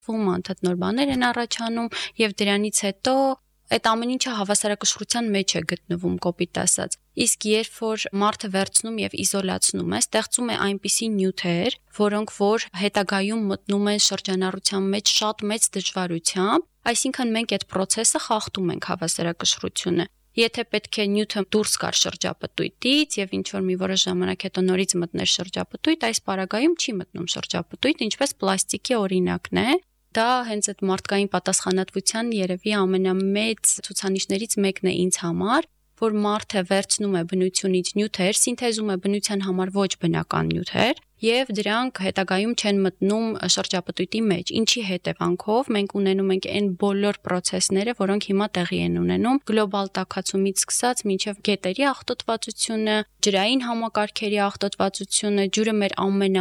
անդադ նոր բաներ են առաջանում եւ դրանից հետո այդ ամեն ինչը հավասարակշռության մեջ է գտնվում, կոպիտ ասած։ Իսկ երբ որ մարդը վերցնում եւ իզոլացնում է, ստեղծում է այնպիսի նյութեր, որոնք որ հետագայում մտնում են շրջանառության մեջ շատ մեծ դժվարությամբ, այսինքն մենք այդ process-ը խախտում ենք հավասարակշռությունը։ Եթե պետք է նյութը դուրս գար շրջապտույտից եւ ինչ որ մի որոշ ժամանակ հետո նորից մտներ շրջապտույտ, այս պարագայում չի մտնում շրջապտույտ, ինչպես պլաստիկի օրինակն է։ Դա հենց այդ մարդկային պատասխանատվության երևի ամենամեծ ցուցանիշներից մեկն է ինձ համար, որ մարդը վերցնում է բնությունից նյութեր, սինթեզում է բնության համար ոչ բնական նյութեր եւ դրանք հետագայում չեն մտնում շրջապտույտի մեջ, ինչի հետևանքով մենք ունենում ենք այն բոլոր process-ները, որոնք հիմա տեղի են ունենում գլոբալ տաքացումից սկսած մինչեւ գետերի աղտոտվածությունը, ջրային համակարգերի աղտոտվածությունը, ջուրը մեր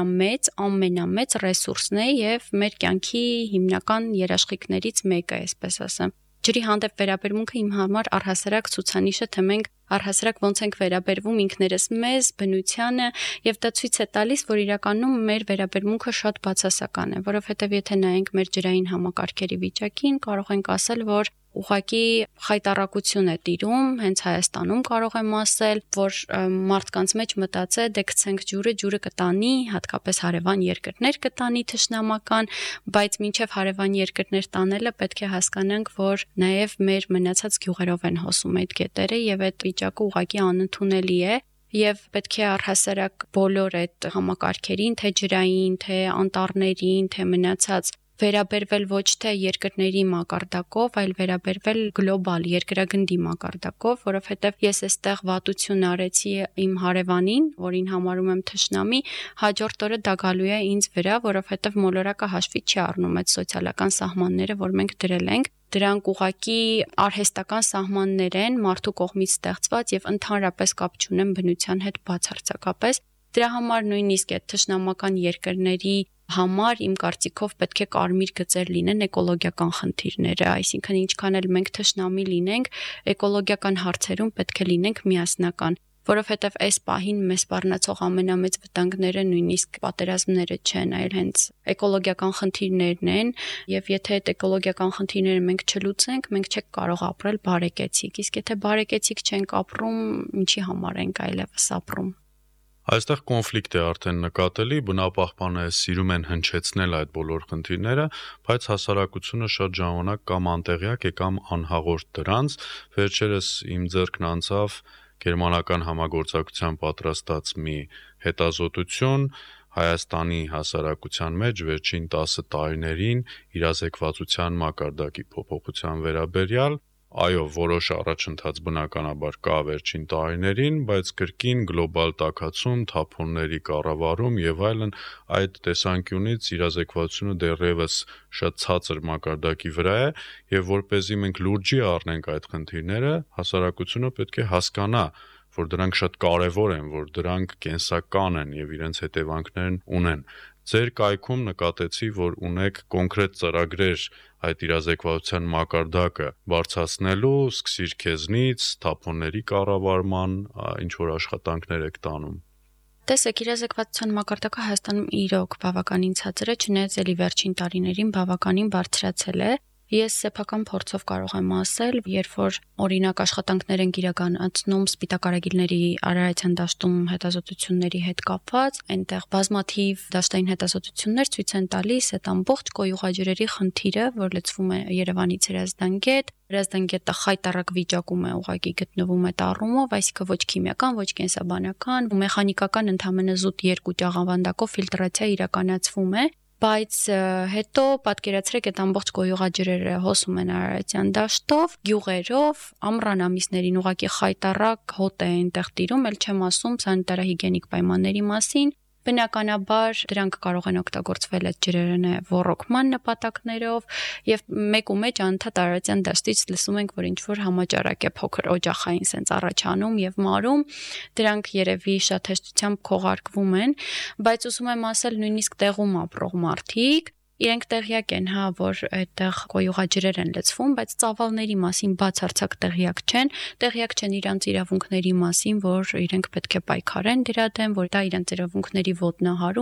ամենամեծ ռեսուրսն է եւ մեր կյանքի հիմնական երաշխիքներից մեկը, այսպես ասեմ։ Ջրի հանդեպ վերաբերմունքը իմ համար առհասարակ ցուցանիշը, թե մենք առհասարակ ոնց ենք վերաբերվում ինքներս մեզ, բնությանը, եւ դա ցույց է տալիս, որ իրականում մեր վերաբերմունքը շատ բացասական է, որովհետեւ եթե նայենք մեր ջրային համակարգերի վիճակին, կարող ենք ասել, որ ուղղակի խայտառակություն է տիրում, հենց Հայաստանում կարող եմ ասել, որ մարդկանց մեջ մտածե դե գցենք ջուրը կտանի, հատկապես հարևան երկրներ կտանի թշնամական, բայց մինչև հարևան երկրներ տանելը պետք է հասկանանք, որ նաև մեր մնացած գյուղերով են հոսում այդ գետերը եւ այդ վիճակը ուղղակի անընդունելի է։ Եվ պետք է առհասարակ բոլոր այդ համակարգերին, թե ջրային, թե անտառներին, թե մնացած վերաբերվել ոչ թե երկրների մակարդակով, այլ վերաբերվել գլոբալ երկրագնդի մակարդակով, որովհետև ես այստեղ վատություն արեցի իմ հարևանին, որին համարում եմ թշնամի, հաջորդ օրը դա գալու է ինձ վրա, որովհետև մոլորակը հաշվի չի առնում այդ սոցիալական սահմանները, որ մենք դրել ենք։ Դրանք ուղղակի արհեստական սահմաններ են, մարդու կողմից ստեղծված եւ ընդհանրապես կապ չունեն բնության հետ բացարձակապես։ Դրա համար նույնիսկ այդ թշնամական երկրների համար իմ կարծիքով պետք է կարմիր գծեր լինեն էկոլոգիական խնդիրները, այսինքն ինչքան էլ մենք թշնամի լինենք, էկոլոգիական հարցերում պետք է լինենք միասնական, որովհետև այս պահին մեզ սպառնացող ամենամեծ վտանգները նույնիսկ պատերազմները չեն, այլ հենց էկոլոգիական խնդիրներն են, եւ եթե այդ էկոլոգիական խնդիրները մենք չլուծենք, մենք չենք կարող ապրել բարեկեցիկ, իսկ եթե բարեկեցիկ չենք ապրում, ինչի համար ենք այլևս ապրում։ Այստեղ կոնֆլիկտ է արդեն նկատելի, բնապահպանները սիրում են հնչեցնել այդ բոլոր խնդիրները, բայց հասարակությունը շատ ժամանակ կամ անտեղյակ է կամ անհաղորդ դրանց։ Վերջերս իմ ձեռքն անցավ գերմանական համագործակցության պատրաստած մի հետազոտություն Հայաստանի հասարակության մեջ վերջին 10 տարիներին իրազեկվածության մակարդակի փոփոխության վերաբերյալ։ Այո, որոշ առաջընթաց բնականաբար կա վերջին տարիներին, բայց կրկին գլոբալ տաքացում, թափոնների կառավարում եւ այլն այդ տեսանկյունից իրազեկվածությունը դեռևս շատ ցածր մակարդակի վրա է եւ որպեսզի մենք լուրջի առնենք այդ խնդիրները, հասարակությունը պետք է հասկանա, որ դրանք շատ կարևոր են, որ դրանք կենսական են եւ իրենց հետևանքներն ունեն։ Ձեր կայքում նկատեցի, որ ունեք կոնկրետ ծրագրեր այդ իրազեկվածության մակարդակը բարձրացնելու, սկսիր քեզնից, թափոնների կառավարման, ինչ որ աշխատանքներ եք տանում։ Տեսեք, իրազեկվածության մակարդակը Հայաստանում իրոք բավականին ցածր է, չնայած էլի վերջին տարիներին բավականին բարձրացել է։ Ես սեփական փորձով կարող եմ ասել, երբ որ օրինակ աշխատանքներ են իրականացնում սպիտակարագիլների արարացիան դաշտում հետազոտությունների հետ կապված, այնտեղ բազմաթիվ դաշտային հետազոտություններ ցույց են տալիս այդ ամբողջ կոյուղաջրերի խնդիրը, որ լցվում է Երևանից Հրազդան գետ, Հրազդան գետը խայտառակ վիճակում է ուղղակի գտնվում այդ առումով, այսինքն ոչ քիմիական, ոչ կենսաբանական, մեխանիկական ընդհանրապես զուտ երկու ճաղավանդակով ֆիլտրացիա իրականացվում է, բայց հետո պատկերացրեք այդ ամբողջ կոյուղաջրերը հոսում են Արարատյան դաշտով, գյուղերով, ամռան ամիսներին ուղղակի խայտառակ հոտ է այնտեղ տիրում, ել չեմ ասում սանիտարահիգիենիկ պայմանների մասին։ Բնականաբար դրանք կարող են օգտագործվել այդ ջրերը ոռոգման նպատակներով եւ մեկ ու մեջ անընդհատ Արարատյան դաշտից լսում ենք, որ ինչ որ համաճարակ է փոքր օջախային սենց առաջանում եւ մարում, դրանք երևի շատ հեշտությամբ քողարկվում են, բայց ուզում եմ ասել նույնիսկ տեղում ապրող մարդիկ իրենք տեղյակ են, հա, որ այդտեղ կոյուղաջրեր են լցվում, բայց ծավալների մասին բացարձակ տեղյակ չեն իրանց իրավունքների մասին, որ իրենք պետք է պայքարեն դրա դեմ, որ դա իրանց իրավունքների ոտնահարում է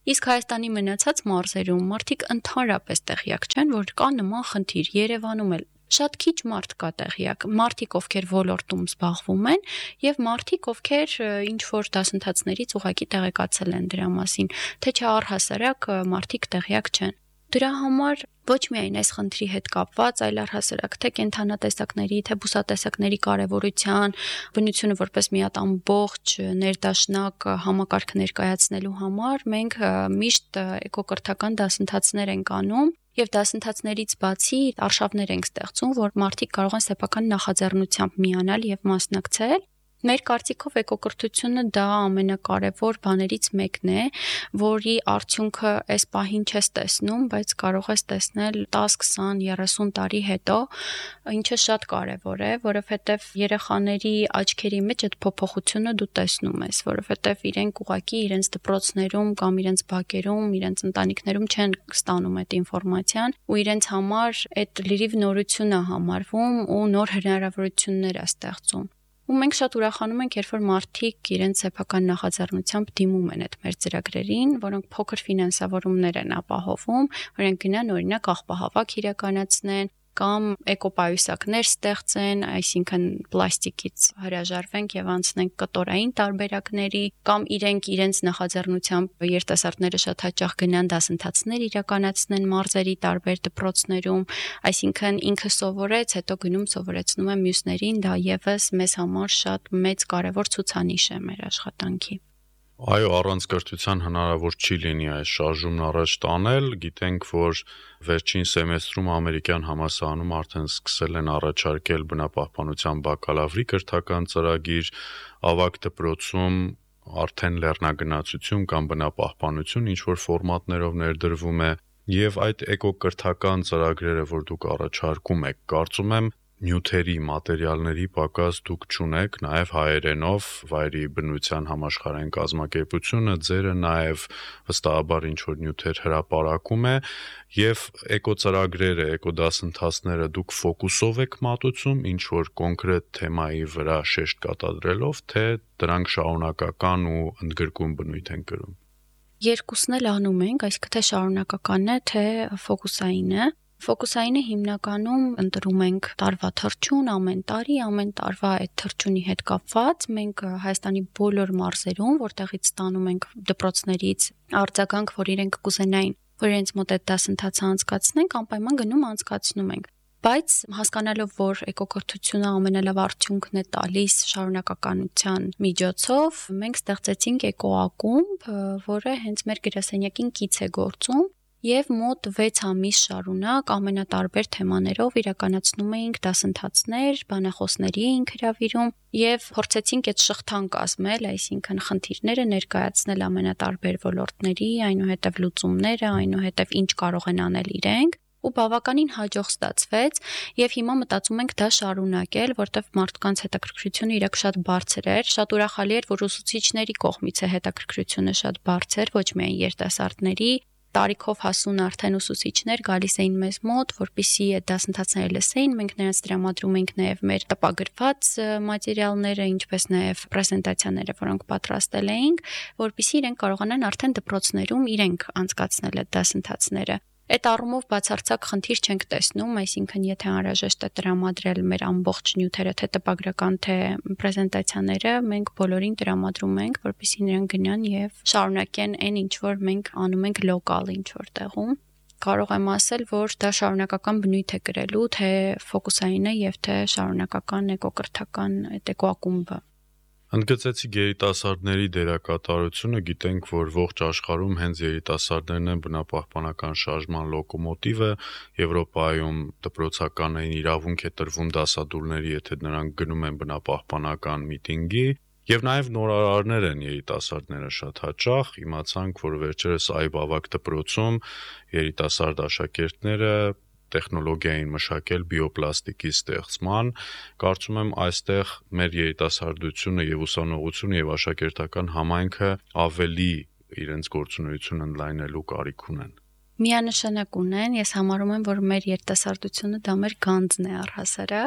Իսկ Հայաստանի մնացած մարզերում մարդիկ ընդհանրապես տեղյակ չեն, որ կա նման խնդիր։ Երևանում էլ շատ քիչ մարդ կա տեղյակ, մարդիկ, ովքեր ոլորտում զբաղվում են, եւ մարդիկ, ովքեր ինչ որ դասընթացներից ուղղակի տեղեկացել են դրա մասին, թե չէ առհասարակ մարդիկ տեղյակ չեն։ Դրա համար ոչ միայն այս խնդրի հետ կապված, այլ առհասարակ թե կենդանատեսակների, թե բուսատեսակների կարևորության, բնությունը որպես մի հատ ամբողջ ներդաշնակ համակարգ ներկայացնելու համար մենք միշտ էկոկրթական դասընթացներ ենք անում եւ դասընթացներից բացի արշավներ ենք ստեղծում, որ մարդիկ կարող են սեփական նախաձեռնությամբ միանալ եւ մասնակցել։ Մեր կարծիքով էկոկրթությունը դա ամենակարևոր բաներից մեկն է, որի արդյունքը այս պահին չես տեսնում, բայց կարող ես տեսնել 10, 20, 30 տարի հետո, ինչը շատ կարևոր է, որովհետև երեխաների աչքերի մեջ այդ փոփոխությունը դու տեսնում ես, որովհետև իրենք ուղղակի իրենց դպրոցներում կամ իրենց բակերում, իրենց ընտանիքներում չեն ստանում այդ ինֆորմացիան, ու իրենց համար այդ լրիվ նորություն է համարվում ու նոր հնարավորություններ է ստեղծում։ Ու մենք շատ ուրախանում ենք, երբ որ մարդիկ իրենց սեփական նախաձեռնությամբ դիմում են այդ մեր ծրագրերին, որոնք փոքր ֆինանսավորումներ են ապահովում, որոնք գնան օրինակ աղբահավաք իրականացնեն կամ էկոպայուսակներ ստեղծեն, այսինքն պլաստիկից հրաժարվենք եւ անցնենք կտորային տարբերակների, կամ իրենք իրենց նախաձեռնությամբ երիտասարդները շատ հաճախ գնան դասընթացներ իրականացնեն մարզերի տարբեր դպրոցներում, այսինքն ինքը սովորեց, հետո գնում սովորեցնում է մյուսներին, դա եւս մեզ համար շատ մեծ կարևոր ցուցանիշ է մեր աշխատանքի։ Այո, առանց կրթության հնարավոր չի լինի այս շարժումն առաջ տանել։ Գիտենք, որ վերջին սեմեստրում ամերիկյան համալսարանում արդեն սկսել են առաջարկել բնապահպանության բակալավրի կրթական ծրագիր, ավագ դպրոցում արդեն լեռնագնացություն կամ բնապահպանություն ինչ որ ֆորմատներով ներդրվում է, եւ այդ էկոկրթական ծրագրերը, որ դուք առաջարկում եք, կարծում եմ նյութերի, մատերիալների պակաս դուք չունեք, նաև հայերենով վայրի բնության համաշխարհային կազմակերպությունը ձերը նաև վստահաբար ինչ որ նյութեր հրապարակում է եւ էկոծրագրերը, էկոդասընթացները դուք ֆոկուսով եք մատուցում ինչ որ կոնկրետ թեմայի վրա շեշտ կատարելով, թե դրանք շարունակական ու ընդգրկուն բնույթ են կրում։ Երկուսն էլ անում ենք, այսինքն թե շարունակականն է, թե ֆոկուսային է։ Ֆոկուսայինը հիմնականում ընտրում ենք տարվա թռչուն ամեն տարվա այդ թռչունի հետ կապված մենք Հայաստանի բոլոր մարզերում, որտեղից ստանում ենք դպրոցներից արձագանք, որ իրենք կուզենային, որ իրենց մոտ այդ դասընթացը անցկացնենք, անպայման գնում անցկացնում ենք։ Բայց հասկանալով, որ էկոկրթությունը ամենալավ արդյունքն է տալիս շարունակականության միջոցով, մենք ստեղծեցինք էկոակումբ, որը հենց մեր գրասենյակին կից է գործում։ Եվ մոտ 6 ամիս շարունակ ամենատարբեր թեմաներով իրականացնում էինք դասընթացներ, բանախոսների էինք հրավիրում եւ փորձեցինք այդ շղթան կազմել, այսինքն խնդիրները ներկայացնել ամենատարբեր ոլորտների, այնուհետեւ լուծումները, այնուհետեւ ինչ կարող են անել իրենք։ Ու բավականին հաջող ստացվեց եւ հիմա մտածում ենք դա շարունակել, որտեվ մարդկանց հետաքրքրությունը իրոք շատ բարձր էր, շատ ուրախալի էր, որ ուսուցիչների կողմից է հետաքրքրությունը շատ բարձր, ոչ միայն երիտասարդների տարիքով հասուն արդեն ուսուցիչներ գալիս էին մեզ մոտ, որպեսզի այդ դասընթացները լսեին, մենք նրանց տրամադրում ենք նաև մեր տպագրված մատերիալները, ինչպես նաև պրեզենտացիաները, որոնք պատրաստել էինք, որպեսզի իրենք կարողանան արդեն դպրոցներում իրենք անցկացնել այդ դասընթացները։ Այդ առումով բացարձակ խնդիր չենք տեսնում, այսինքն եթե անհրաժեշտ է տրամադրել մեր ամբողջ նյութերը, թե տպագրական, թե պրեզենտացիաները, մենք բոլորին տրամադրում ենք, որպեսզի նրանք գնան եւ շարունակեն այն ինչ որ մենք անում ենք լոկալ ինչ որ տեղում։ Կարող եմ ասել, որ դա շարունակական բնույթ է կրելու, թե ֆոկուսայինը եւ թե շարունակական էկոկրթական էկոակումբը։ Ընդգծեցիք երիտասարդների դերակատարությունը, գիտենք, որ ողջ աշխարհում հենց երիտասարդներն են բնապահպանական շարժման լոկոմոտիվը, Եվրոպայում դպրոցականային իրավունք է տրվում դասադուլների, եթե նրանք գնում են բնապահպանական միտինգի, եւ նաեւ նորարարներ են երիտասարդները շատ հաճախ, իմացանք, որ վերջերս այբ ավագ դպրոցում երիտասարդ աշակերտները տեխնոլոգիային մշակել բիոպլաստիկի ստեղծման, կարծում եմ այստեղ մեր երիտասարդությունը եւ ուսանողությունը եւ աշակերտական համայնքը ավելի իրենց գործունեությունը ընդլայնելու կարիք ունեն։ Միանշանակ ունեն, ես համարում եմ, որ մեր երիտասարդությունը դա մեր գանձն է առհասարակ,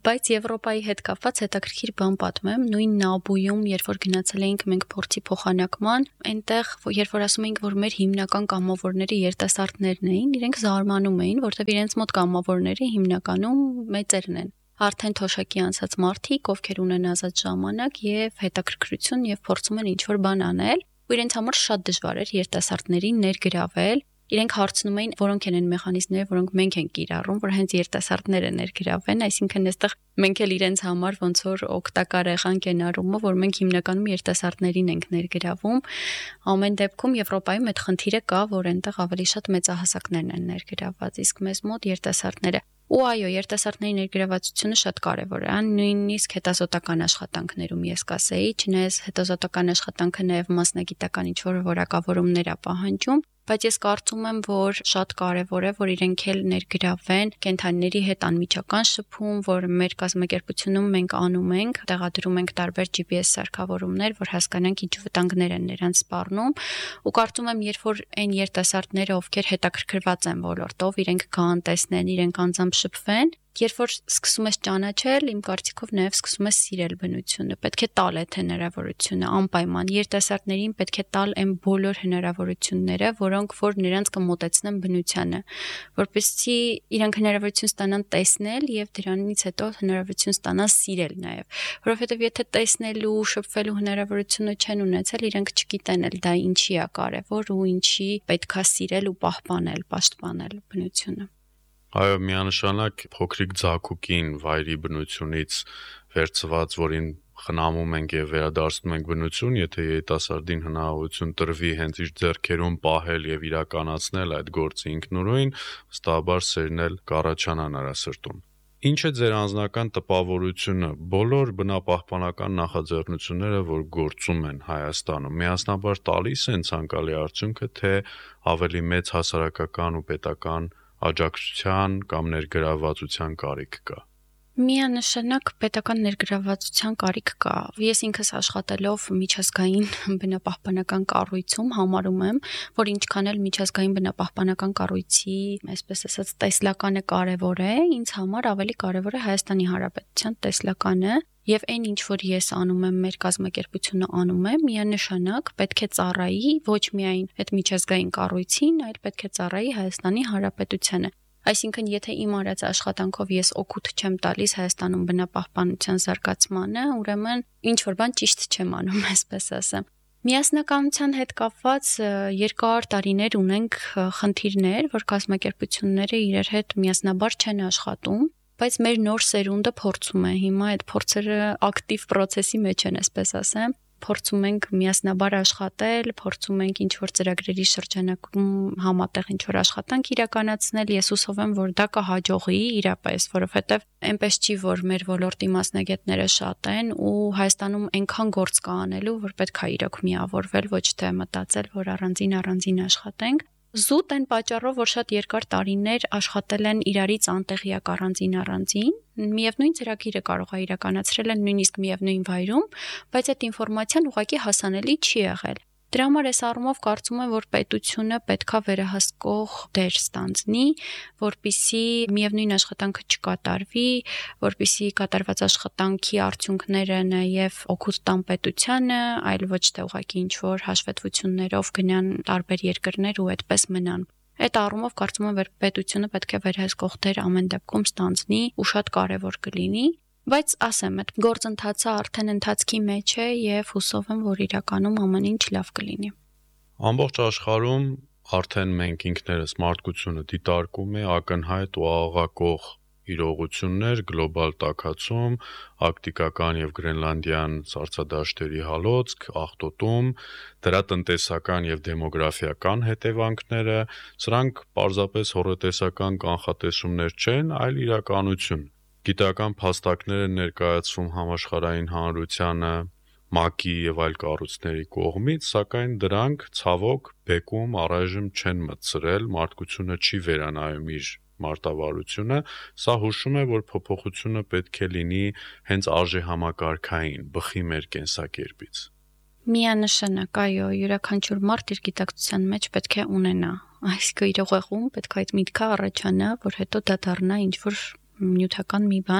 Բայց Եվրոպայի հետ կապված հետաքրքիր բան պատմեմ, նույն Նաբույում, երբ որ գնացել էինք մենք փորձի փոխանակման, այնտեղ երբ որ ասում էինք, որ մեր հիմնական կամավորները երիտասարդներն էին, իրենք զարմանում էին, որտեղ իրենց մոտ կամավորները հիմնականում մեծերն են։ Արդեն թոշակի անցած մարդիկ, ովքեր ունեն ազատ ժամանակ եւ հետաքրքրություն եւ փորձում են ինչ-որ բան անել, ու իրենց համար շատ դժվար էր երիտասարդներին ներգրավել։ Իրենք հարցնում էին, որոնք են այն մեխանիզմները, որոնք մենք ենք կիրառում, որ հենց երիտասարդները ներգրավեն, այսինքն այստեղ մենք էլ իրենց համար ոնց որ օգտակար եղանք այն առումով, որ մենք հիմնականում երիտասարդներին ենք ներգրավում։ Ամեն դեպքում Եվրոպայում այդ խնդիրը կա, որ այնտեղ ավելի շատ մեծահասակներն են ներգրավված, իսկ մեզ մոտ երիտասարդները ու այո, երիտասարդների ներգրավվածությունը շատ կարևոր է, նույնիսկ հետազոտական աշխատանքներում ես կասեի, չնայած հետազոտական աշխատանքը նաև մասնագիտական ինչ-որ որակավորումներ է պահանջում, բայց ես կարծում եմ, որ շատ կարևոր է, որ իրենք էլ ներգրավվեն կենդանիների հետ անմիջական շփում, որ մեր կազմակերպությունում մենք անում ենք, տեղադրում ենք տարբեր GPS սարքավորումներ, որ հասկանանք ինչ վտանգներ են նրանց սպառնում, ու կարծում եմ, երբ որ այն երիտասարդները, ովքեր հետաքրքրված են ոլորտով, իրենք գան, տեսնեն, իրենք անձամբ շփվեն, երբ որ սկսում ես ճանաչել, իմ կարծիքով նաև սկսում ես սիրել բնությունը, պետք է տալ այդ հնարավորությունը, անպայման երիտասարդներին պետք է տալ այն բոլոր հնարավորությունները, որոնք որ նրանց կմոտեցնեն բնությանը, որպեսզի իրանք հնարավորություն ստանան տեսնել եւ դրանից հետո հնարավորություն ստանան սիրել նաև, որովհետեւ եթե տեսնելու, շփվելու հնարավորությունը չեն ունեցել, իրանք չգիտեն էլ դա ինչի է կարևոր ու ինչի պետքա սիրել ու պահպանել, պաշտպանել բնությունը։ Այո, միանշանակ փոքրիկ ձագուկին վայրի բնությունից վերցված, որին խնամում ենք եւ վերադարձնում ենք բնություն, եթե երիտասարդին հնարավորություն տրվի հենց իր ձեռքերում պահել եւ իրականացնել այդ գործը ինքնուրույն, վստահաբար սերն էլ կառաջանա նրա սրտում։ Ինչ է ձեր անձնական տպավորությունը բոլոր բնապահպանական նախաձեռնությունները, որ գործում են Հայաստանում, միասնաբար տալիս են ցանկալի արդյունքը, թե ավելի մեծ հասարակական ու պետական աջակցության կամ ներգրավվածության կարիք կա։ Միանշանակ պետական ներգրավվածության կարիք կա։ Ես ինքս աշխատելով միջազգային բնապահպանական կառույցում համարում եմ, որ ինչքան էլ միջազգային բնապահպանական կառույցի, այսպես ասած, տեսլականը կարևոր է, ինձ համար ավելի կարևոր է Հայաստանի Հանրապետության տեսլականը, եւ այն ինչ որ ես անում եմ, մեր կազմակերպությունը անում է, միանշանակ պետք է ծառայի ոչ միայն այդ միջազգային կառույցին, այլ պետք է ծառայի Հայաստանի Հանրապետությանը։ Այսինքն, եթե իմ արած աշխատանքով ես օգուտ չեմ տալիս Հայաստանում բնապահպանության զարգացմանը, ուրեմն ինչ որ բան ճիշտ չեմ անում, այսպես ասեմ։ Միասնականության հետ կապված երկար տարիներ ունենք խնդիրներ, որ կազմակերպությունները իրար հետ միասնաբար չեն աշխատում, բայց մեր նոր սերունդը փորձում է հիմա այդ փորձերը ակտիվ process-ի մեջ են, այսպես ասեմ, փորձում ենք միասնաբար աշխատել, փորձում ենք ինչ-որ ծրագրերի շրջանակում համատեղ ինչ-որ աշխատանք իրականացնել, ես հուսով եմ, որ դա կհաջողի իրապես, որովհետև այնպես չի, որ մեր ոլորտի մասնագետները շատ են ու Հայաստանում այնքան գործ կա անելու, որ պետք է իրոք միավորվել, ոչ թե մտածել, որ առանձին աշխատենք։ Զուտ այն պատճառով, որ շատ երկար տարիներ աշխատել են իրարից անտեղյակ առանձին, միևնույն ծրագիրը կարող է իրականացրել են նույնիսկ միևնույն վայրում, բայց այդ ինֆորմացիան ուղղակի հասանելի չի եղել։ Դրա համար այս առումով կարծում եմ, որ պետությունը պետքա վերահսկող դեր ստանձնի, որպեսզի միևնույն աշխատանքը չկատարվի, որպեսզի կատարված աշխատանքի արդյունքները նաև օգուտ տան պետությանը, այլ ոչ թե ուղղակի ինչ-որ հաշվետվություններով գնան տարբեր երկրներ ու այդպես մնան։ Այդ առումով կարծում եմ, որ պետությունը պետք է վերահսկող դեր ամեն դեպքում ստանձնի ու շատ կարևոր կլինի։ Բայց ասեմ, այդ գործընթացը արդեն ընթացքի մեջ է եւ հուսով եմ, որ իրականում ամեն ինչ լավ կլինի։ Ամբողջ աշխարհում արդեն մենք ինքներս մարդկությունը դիտարկում է ակնհայտ ու աղաղակող իրողություններ, գլոբալ տաքացում, արկտիկական եւ գրենլանդյան սառցադաշտերի հալոցք, աղտոտում, դրա տնտեսական եւ դեմոգրաֆիական հետևանքները, սրանք պարզապես հոռետեսական կանխատեսումներ չեն, այլ իրականություն։ Գիտական փաստակներ են ներկայացվում համաշխարհային հանրությանը, ՄԱԿ-ի եւ այլ կառույցների կողմից, սակայն դրանք ցավոք բեկում առայժմ չեն մտցրել, մարդկությունը չի վերանայում իր մարտավարությունը, սա հուշում է, որ փոփոխությունը պետք է լինի հենց արժեհամակարգային, բխի մեր կենսակերպից։ Միանշանակ, այո, յուրաքանչյուր մարդ իր գիտակցության մեջ պետք է ունենա այս իրողեղում, պետք է այդ միտքը առաջանա, որ հետո դա դառնա ինչ-որ նյութական մի բան։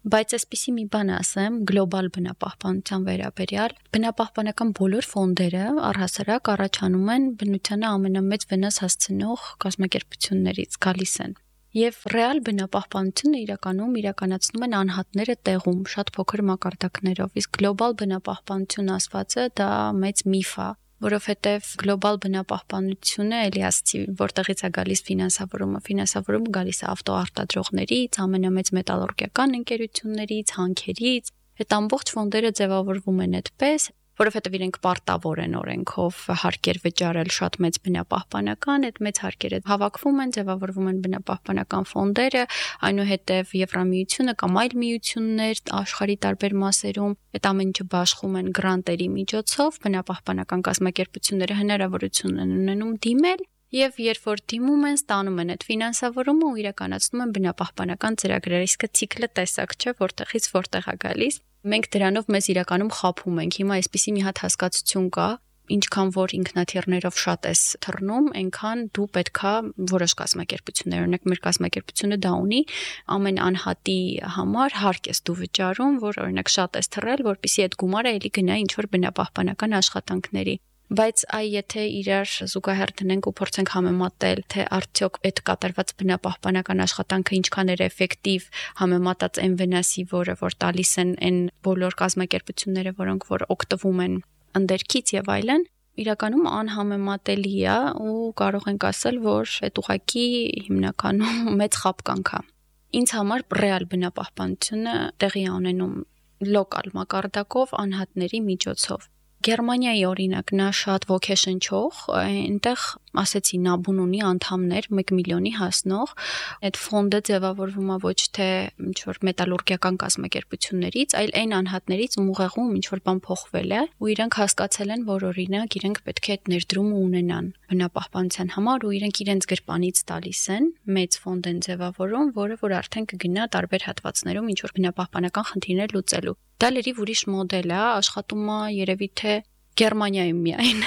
Բայց այսպիսի մի բան ասեմ, գլոբալ բնապահպանության վերաբերյալ, բնապահպանական բոլոր ֆոնդերը առհասարակ առաջանում են բնությանը ամենամեծ վնաս հասցնող կազմակերպություններից գալիս են։ Եվ ռեալ բնապահպանությունը իրականացնում են անհատները տեղում, շատ փոքր մակարդակներով, իսկ գլոբալ բնապահպանություն ասվածը դա մեծ միֆ է, որովհետև գլոբալ բնապահպանությունը էլի ասացի, որտեղից է գալիս ֆինանսավորումը գալիս է ավտոարտադրողներից, ամենամեծ մետալուրգիական ընկերություններից, հանքերից, այդ ամբողջ ֆոնդերը ձևավորվում են այդպես, որովհետև իրենք պարտավոր են օրենքով հարկեր վճարել շատ մեծ բնապահպանական, այդ մեծ հարկերը հավաքվում են, ձևավորվում են բնապահպանական ֆոնդերը, այնուհետև Եվրամիությունը կամ այլ միություններ աշխարհի տարբեր մասերում այդ ամեն ինչը բաշխում են գրանտերի միջոցով, բնապահպանական կազմակերպությունները հնարավորություն են ունենում դիմել եւ երբ որ դիմում են, ստանում են այդ ֆինանսավորումը ու իրականացնում են բնապահպանական ծրագրեր, իսկ ցիկլը տեսակ չէ, որտեղից որտեղ է գալիս։ Մենք դրանով մեզ իրականում խափում ենք։ Հիմա այսպիսի մի հատ հասկացություն կա, ինչքան որ ինքնաթիռներով շատ ես թռնում, այնքան դու պետքա որոշ կազմակերպություններ, օրինակ մեր կազմակերպությունը դա ունի, ամեն անհատի համար հարկ ես դու վճարում, որ օրինակ շատ ես թռել, որպեսզի այդ գումարը էլի գնա ինչ որ բնապահպանական աշխատանքների։ Բայց եթե իրար զուգահեռ դնենք ու փորձենք համեմատել, թե արդյոք այդ կատարված բնապահպանական աշխատանքը ինչքան էր էֆեկտիվ համեմատած այն վնասի, որ տալիս են այն բոլոր կազմակերպությունները, որոնք որ օգտվում են ընդերքից եւ այլն, իրականում անհամեմատելի է ու կարող ենք ասել, որ այդ ուղղակի հիմնականում մեծ խապկանք է։ Ինձ համար ռեալ բնապահպանությունը տեղի է ունենում լոկալ մակարդակով անհատների միջոցով։ Գերմանիայի օրինակ նա շատ ոգեշնչող, այնտեղ ասեցի Նաբուն ունի անդամներ 1 միլիոնի հասնող, այդ ֆոնդը ձևավորվում է ոչ թե ինչ որ մետալուրգիական կազմակերպություններից, այլ այն անհատներից ուղեղում ինչ որ բան փոխվել է, ու իրենք հասկացել են, որ օրինակ իրենք պետք է այդ ներդրումը ունենան բնապահպանության համար ու իրենք իրենց գրպանից տալիս են, մեծ ֆոնդ են ձևավորում, որը որ արդեն կգնա տարբեր հատվածներում ինչ որ բնապահպանական խնդիրներ լուծելու։ Դա լրիվ ուրիշ մոդել է, աշխատում է երևի թե Գերմանիայում միայն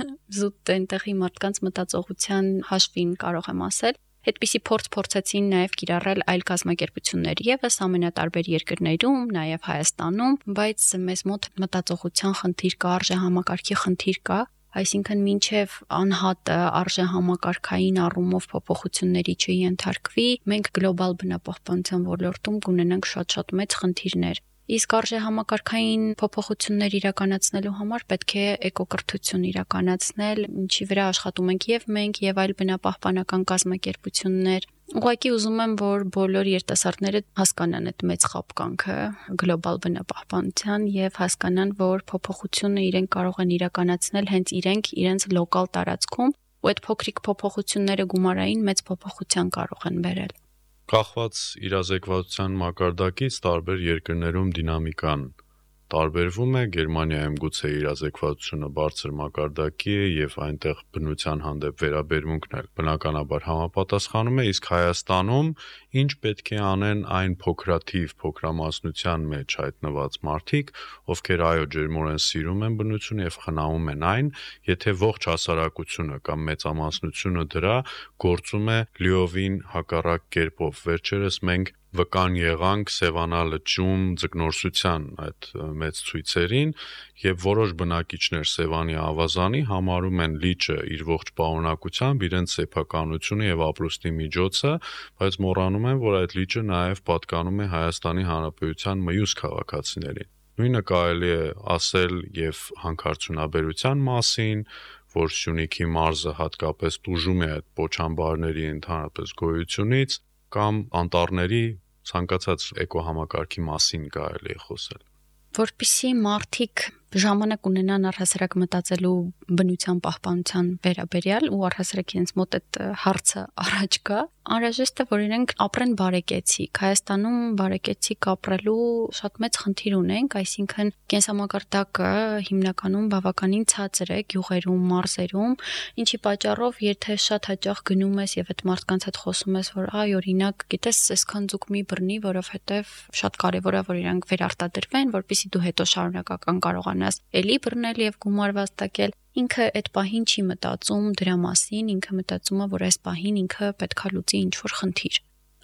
զուտ այնտեղի մարդկանց մտածողության հաշվին կարող եմ ասել։ Այդպիսի փորձ փորձեցին նաև կիրառել այլ կազմակերպություններ եւս ամենատարբեր երկրներում, նաև Հայաստանում, բայց մեզ մոտ մտածողության խնդիր կա, արժեհամակարգի խնդիր կա, այսինքն մինչև անհատը արժեհամակարգային առումով փոփոխությունների չենթարկվի, մենք գլոբալ բնապահպանության ոլորտում կունենանք շատ մեծ խնդիրներ։ Իսկ արժեհամակարգային փոփոխություններ իրականացնելու համար պետք է էկոկրթություն իրականացնել, ինչի վրա աշխատում ենք եւ մենք, եւ այլ բնապահպանական կազմակերպություններ։ Ուղղակի ուզում եմ, որ բոլոր երիտասարդները հասկանան այդ մեծ խապկանքը գլոբալ բնապահպանության եւ հասկանան, որ փոփոխությունը իրենք կարող են իրականացնել հենց իրենց լոկալ տարածքում, ու այդ փոքրիկ փոփոխությունները գումարային մեծ փոփոխության կարող են բերել։ Կախված իրազեկվածության մակարդակից տարբեր երկրներում դինամիկան տարբերվում է, Գերմանիայում գուցե իրազեկվածությունը բարձր մակարդակի է եւ այնտեղ բնության հանդեպ վերաբերմունքն էլ բնականաբար համապատասխանում է, իսկ Հայաստանում ինչ պետք է անեն այն փոքրամասնության մեջ հայտնված մարդիկ, ովքեր այո ջերմորեն սիրում են բնությունը եւ խնամում են այն, եթե ողջ հասարակությունը կամ մեծամասնությունը դրա գործում է լիովին հակառակ կերպով։ Վերջերս մենք վկան եղանք Սևանա լճում ձկնորսության այդ մեծ ցույցերին եւ որոշ բնակիչներ Սևանի ավազանի համարում են լիճը իր ողջ պարունակությամբ իրենց սեփականությունը եւ ապրուստի միջոցը, բայց մոռանում են, որ այդ լիճը նաեւ պատկանում է Հայաստանի Հանրապետության մյուս քաղաքացիներին։ Նույնը կարելի է ասել եւ հանքարդյունաբերության մասին, որ Սյունիքի մարզը հատկապես տուժում է այդ պոչամբարների ընդհանրապես գոյությունից, կամ անտառների ցանկացած էկոհամակարգի մասին կարելի է խոսել։ Որպեսզի մարդիկ ժամանակ ունենան առհասարակ մտածելու բնության պահպանության վերաբերյալ ու առհասարակ իրենց մոտ այդ հարցը առաջ գա, անհրաժեշտ է որ իրենք ապրեն բարեկեցիկ։ Հայաստանում բարեկեցիկ ապրելու շատ մեծ խնդիր ունենք, այսինքն կենսամակարդակը հիմնականում բավականին ցածր է գյուղերում, մարզերում, ինչի պատճառով եթե շատ հաճախ գնում ես եւ այդ մարդկանց հետ խոսում ես, որ այ օրինակ, գիտես, այսքան ձուկ մի բռնի, որովհետեւ շատ կարեւոր է որ իրանք վերարտադրվեն, որպեսզի դու հետո շարունակական կարողանաս էլի բռնել եւ գումար վաստակել, ինքը այդ պահին չի մտածում դրա մասին, ինքը մտածում է, որ այս պահին ինքը պետքա լուծի ինչ-որ խնդիր։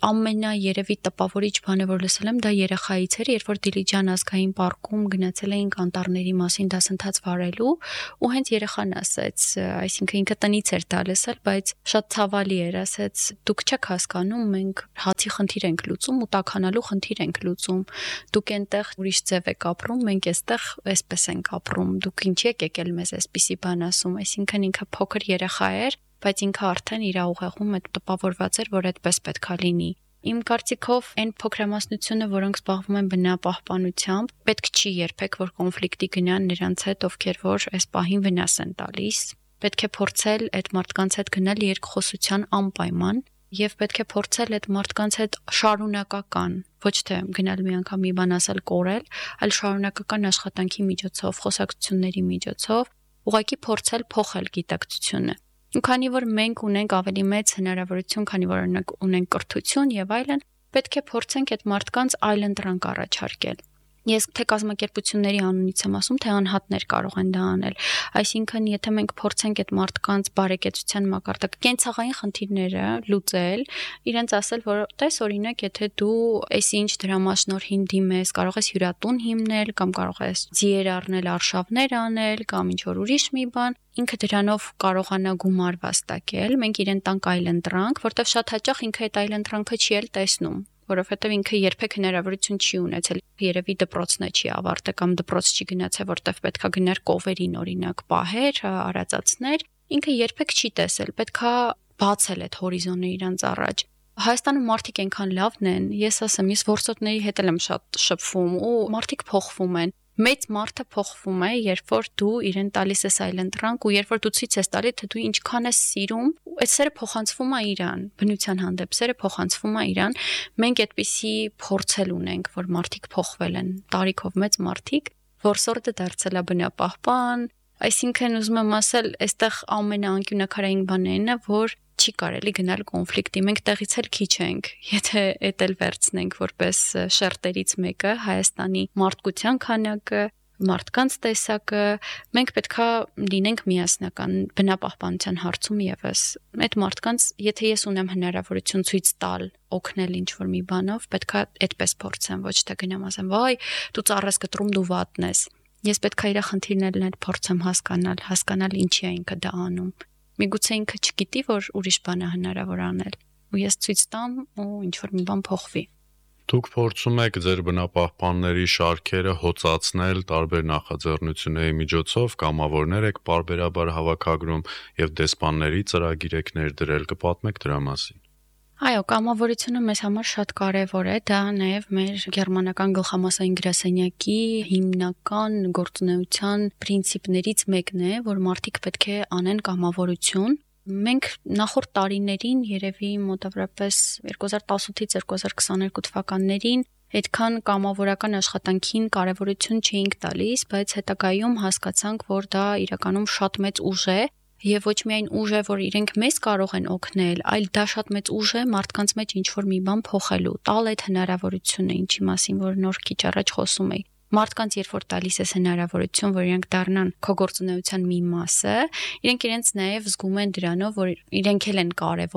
ամենաերևի տպավորիչ բանը, որ լսել եմ, դա երեխայից էր, երբ որ Դիլիջան ազգային պարկում գնացել էինք անտառների մասին դասընթաց վարելու, ու հենց երեխան ասեց, այսինքն ինքը տնից էր դա լսել, բայց շատ ցավալի էր, ասեց, դուք չեք հասկանում, մենք հացի խնդիր ենք լուծում ու տաքանալու խնդիր ենք լուծում։ Դուք այնտեղ ուրիշ ձև եք ապրում, մենք այստեղ այսպես ենք ապրում։ Դուք ինչի եք եկել մեզ այսպիսի բան ասում, այսինքն ինքը փոքր երեխա էր, բայց ինքը արդեն իր ուղեղում այդ տպավորված էր, որ այդպես պետքա լինի։ Իմ կարծիքով այն փոքրամասնությունը, որոնք զբաղվում են բնապահպանությամբ, պետք չի երբեք որ կոնֆլիկտի գնան նրանց հետ, ովքեր որ այս պահին վնաս են տալիս։ Պետք է փորձել այդ մարդկանց հետ գնալ երկխոսության անպայման եւ պետք է փորձել այդ մարդկանց հետ շարունակական, ոչ թե գնալ մի անգամ մի բան ասել կորել, այլ շարունակական աշխատանքի միջոցով, խոսակցությունների միջոցով, ուղղակի փորձել փոխել գիտակցությունը։ Ու քանի որ մենք ունենք ավելի մեծ հնարավորություն, քանի որ ունենք կրթություն եւ այլն, պետք է փորձենք այդ մարդկանց այլընտրանք առաջարկել։ Ես թե կազմակերպությունների անունից եմ ասում, թե անհատներ կարող են դա անել։ Այսինքն, եթե մենք փորձենք այդ մարդկանց բարեկեցության մակարդակը, կենցաղային խնդիրները լուծել, իրենց ասել, որ տես օրինակ, եթե դու այսինչ դրամաշնորհին դիմես, կարող ես հյուրատուն հիմնել, կամ կարող ես ձիեր առնել, արշավներ անել, կամ ինչ որ ուրիշ մի բան, ինքը դրանով կարողանա գումար վաստակել, մենք իրեն տանք այլընտրանք, որտեղ շատ հաճախ ինքը այդ այլընտրանքը չի էլ տեսնում, որովհետև ինքը երբեք հնարավորություն չի ունեցել, երևի դպրոցն է չի ավարտել կամ դպրոց չի գնացել, որտեղ պետքա գնար կովերին օրինակ պահեր, արածացներ, ինքը երբեք չի տեսել, պետքա բացել այդ հորիզոնը իրանց առաջ։ Հայաստանում մարդիկ այնքան լավն են, ես ասեմ, ես որսորդների հետ եմ շատ շփվում ու մարդիկ փոխվում են։ Մեծ մարդը փոխվում է, երբ որ դու իրեն տալիս ես այլընտրանք ու երբ որ դու ցույց ես տալիս, թե դու ինչքան ես սիրում, այդ սերը փոխանցվում է իրան, բնության հանդեպ սերը փոխանցվում է իրան։ Մենք այդպիսի փորձել ունենք, որ մարդիկ փոխվել են, տարիքով մեծ մարդիկ, որսորդը դարձել է բնապահպան, այսինքն ուզում եմ ասել, այստեղ ամենաանկյունակարային բանն է, որ չի կարելի գնալ կոնֆլիկտի, մենք տեղից էլ քիչ ենք, եթե էդ էլ վերցնենք որպես շերտերից մեկը, Հայաստանի մարդկության քանակը, մարդկանց տեսակը, մենք պետքա լինենք միասնական բնապահպանության հարցում եւս։ Այդ մարդկանց, եթե ես ունեմ հնարավորություն ցույց տալ, օգնել ինչ-որ մի բանով, պետքա այդպես փորձեմ, ոչ թե գնամ ասեմ, վայ, դու ծառ ես կտրում, դու վատն ես։ Ես պետքա իր խնդիրներն փորձեմ հասկանալ ինչի է ինքը դա անում։ Միգուցե ինքը չգիտի, որ ուրիշ բան է հնարավոր անել, ու ես ցույց տամ ու ինչ-որ մի բան փոխվի։ Դուք փորձում եք ձեր բնապահպանների շարքերը հոծացնել տարբեր նախաձեռնությունների միջոցով, կամավորներ եք պարբերաբար հավաքագրում եւ դեսպանների ծրագիր եք ներդրել, կպատմեք դրա մասին։ Այո, կամավորությունը մեզ համար շատ կարևոր է, դա նաև մեր գերմանական գլխամասային գրասենյակի հիմնական գործունեության պրինցիպներից մեկն է, որ մարդիկ պետք է անեն կամավորություն։ Մենք նախորդ տարիներին, երևի մոտավորապես 2018-ից 2022 թվականներին այդքան կամավորական աշխատանքին կարևորություն չէինք տալիս, բայց հետագայում հասկացանք, որ դա իրականում շատ մեծ ուժ է, եւ ոչ միայն ուժ է, որ իրենք մեզ կարող են օգնել, այլ դա շատ մեծ ուժ է մարդկանց մեջ ինչ-որ մի բան փոխելու, տալ այդ հնարավորությունը, ինչի մասին որ նոր քիչ առաջ խոսում էի։ Մարդկանց երբ որ տալիս ես հնարավորություն, որ իրենք դառնան քո գործունեության մի մասը, իրենք իրենց նաև զգում են դրանով, որ իրենք էլ են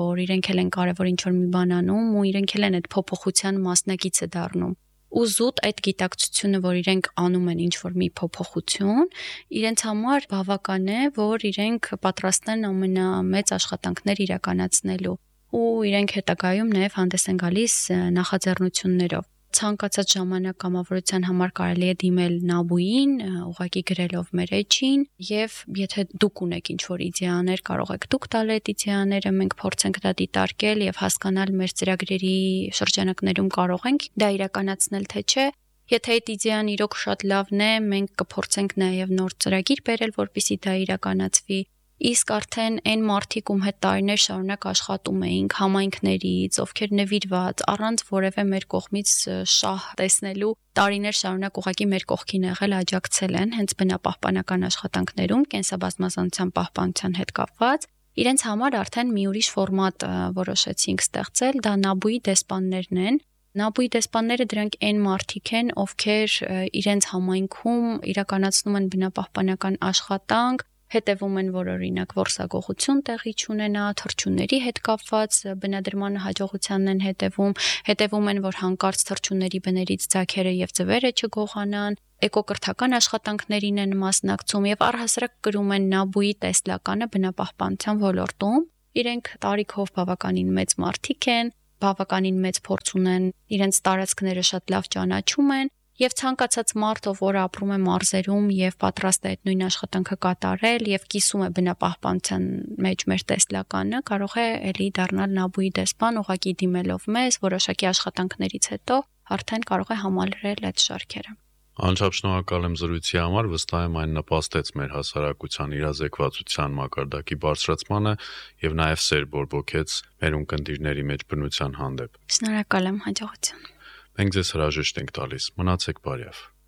կարևոր ինչ-որ մի բան անում ու իրենք էլ են այդ փոփոխության մասնակիցը դառնում։ Ու զուտ այդ գիտակցությունը, որ իրենք անում են ինչ-որ մի փոփոխություն, իրենց համար բավական է, որ իրենք պատրաստ են ամենամեծ աշխատանքներ իրականացնելու ու իրենք հետագայում նաև հանդես են գալիս նախաձեռնություններով։ Ցանկացած ժամանակ կամավորության համար կարելի է դիմել ՆԱԲՈՒ-ին, ուղղակի գրելով մեր էջին, եւ եթե դուք ունեք ինչ-որ իդեաներ, կարող եք դուք տալ այդ իդեաները, մենք փորձենք դա դիտարկել եւ հասկանալ մեր ծրագրերի շրջանակներում կարող ենք դա իրականացնել թե չէ։ Եթե այդ իդեան իրոք շատ լավն է, մենք կփորձենք նաեւ նոր ծրագիր բերել, որպեսզի դա իրականացվի։ Իսկ արդեն այն մարդիկ, ում հետ տարիներ շարունակ աշխատում էինք համայնքներից, ովքեր նվիրված, առանց որևէ մեր կողմից շահ տեսնելու, տարիներ շարունակ ուղղակի մեր կողքին եղել, աջակցել են հենց բնապահպանական աշխատանքներում, կենսաբազմազանության պահպանության հետ կապված, իրենց համար արդեն մի ուրիշ ֆորմատ որոշեցինք ստեղծել, դա ՆԱԲՈՒ-ի դեսպաններն են։ ՆԱԲՈՒ-ի դեսպանները դրանք այն մարդիկ են, ովքեր իրենց համայնքում իրականացնում են բնապահպանական աշխատանք, հետևում են, որ օրինակ որսագողություն տեղի չունենա, թռչունների հետ կապված բնադրմանը հաջողությանն են հետևում են, որ հանկարծ թռչունների բներից ձագերը եւ ձվերը չգողանան, էկոկրթական աշխատանքներին են մասնակցում եւ առհասարակ կրում են Նաբուի տեսլականը բնապահպանության ոլորտում։ Իրենք տարիքով բավականին մեծ մարդիկ են, բավականին մեծ փորձ ունեն, իրենց տարածքները շատ լավ ճանաչում են եւ ցանկացած մարդ, որ ապրում է մարզերում եւ պատրաստ է այդ նույն աշխատանքը կատարել եւ կիսում է բնապահպանության մեջ մեր տեսլականը, կարող է ելի դառնալ Նաբուի դեսպան, ուղղակի դիմելով մեզ, որոշակի աշխատանքներից հետո արդեն կարող է համալրել այդ շարքերը։ Անչափ շնորհակալ եմ զրույցի համար, վստահ եմ այն նպաստեց մեր հասարակության իրազեկվածության մակարդակի բարձրացմանը եւ նաեւ սեր բորբոքեց մեր ունկնդիրների մեջ բնության հանդեպ։ Շնորհակալ եմ, հաջողություն։ Մենք ձեզ հրաժեշտ ենք տալիս։ Մնացեք բարյավ։